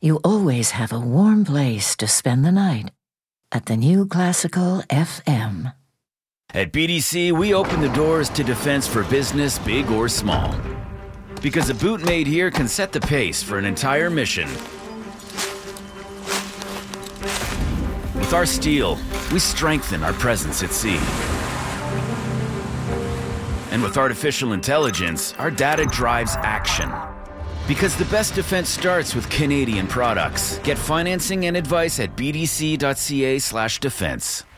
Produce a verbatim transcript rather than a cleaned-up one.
you always have a warm place to spend the night at the New Classical F M. At B D C, we open the doors to defense for business, big or small. Because a boot made here can set the pace for an entire mission. With our steel, we strengthen our presence at sea. And with artificial intelligence, our data drives action. Because the best defense starts with Canadian products. Get financing and advice at bdc.ca slash defense.